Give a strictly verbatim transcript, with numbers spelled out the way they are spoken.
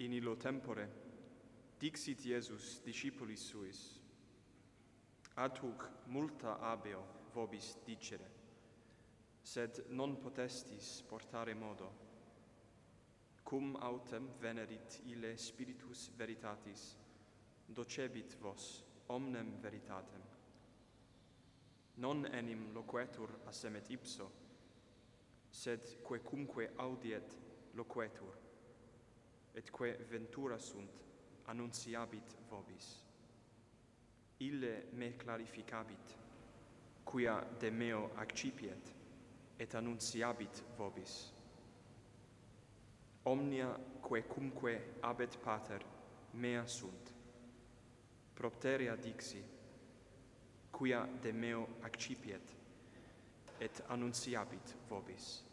In illo tempore dixit Iesus discipulis suis: ad hoc multa habeo vobis dicere, sed non potestis portare modo. Cum autem venerit ille Spiritus veritatis, docebit vos omnem veritatem. Non enim loquetur assemet ipso, sed quecumque audiet loquetur, et que ventura sunt annunciabit vobis. Ille me clarificabit, quia de meo accipiet, et annunciabit vobis. Omnia quecumque abet pater mea sunt, propterea dixi, quia de meo accipiet, et annunciabit vobis.